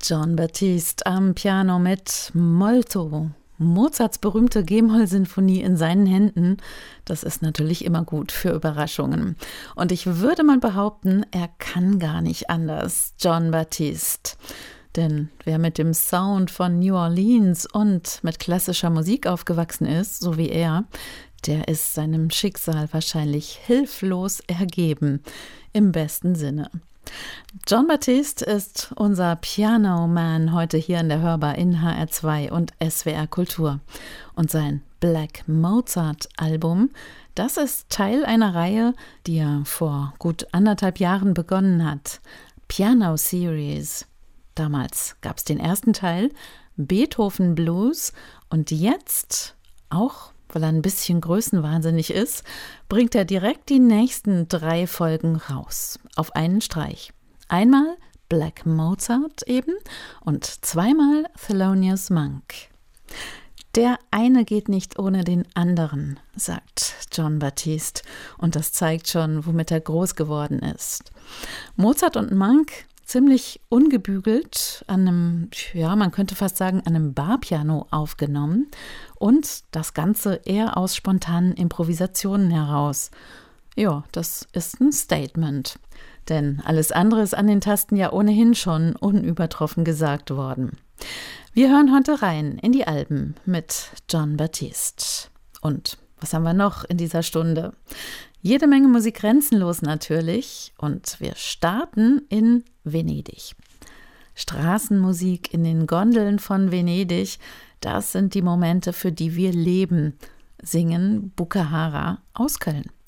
Jon Batiste am Piano mit Molto. Mozarts berühmte G-Moll-Sinfonie in seinen Händen, das ist natürlich immer gut für Überraschungen. Und ich würde mal behaupten, er kann gar nicht anders, Jon Batiste. Denn wer mit dem Sound von New Orleans und mit klassischer Musik aufgewachsen ist, so wie er, der ist seinem Schicksal wahrscheinlich hilflos ergeben, im besten Sinne. Jon Batiste ist unser Piano-Man heute hier in der Hörbar in HR2 und SWR Kultur. Und sein Black Mozart-Album, das ist Teil einer Reihe, die er vor gut 1,5 Jahren begonnen hat. Piano Series. Damals gab es den ersten Teil, Beethoven Blues, und jetzt, auch weil er ein bisschen größenwahnsinnig ist, bringt er direkt die nächsten 3 Folgen raus, auf einen Streich. Einmal Black Mozart eben und zweimal Thelonious Monk. Der eine geht nicht ohne den anderen, sagt Jon Batiste, und das zeigt schon, womit er groß geworden ist. Mozart und Monk ziemlich ungebügelt an einem, ja, man könnte fast sagen, an einem Barpiano aufgenommen und das Ganze eher aus spontanen Improvisationen heraus. Ja, das ist ein Statement, denn alles andere ist an den Tasten ja ohnehin schon unübertroffen gesagt worden. Wir hören heute rein in die Alben mit Jon Batiste. Und was haben wir noch in dieser Stunde? Jede Menge Musik grenzenlos natürlich, und wir starten in Venedig. Straßenmusik in den Gondeln von Venedig, das sind die Momente, für die wir leben, singen Bukahara aus Köln.